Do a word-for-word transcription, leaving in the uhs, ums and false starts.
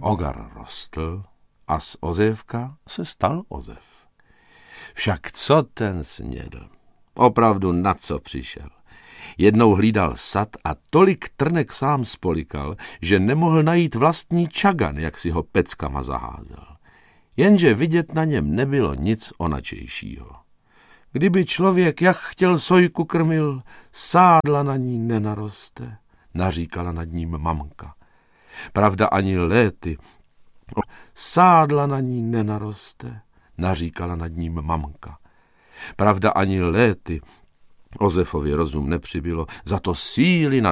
Ogar rostl a z Ozévka se stal Ozef. Však co ten snědl? Opravdu na co přišel? Jednou hlídal sad a tolik trnek sám spolikal, že nemohl najít vlastní čagan, jak si ho peckama zaházel. Jenže vidět na něm nebylo nic onačejšího. Kdyby člověk jak chtěl sojku krmil, sádla na ní nenaroste, naříkala nad ním mamka. Pravda ani léty, sádla na ní nenaroste, naříkala nad ním mamka. Pravda ani léty, Ozefovi rozum nepřibylo, za to síly na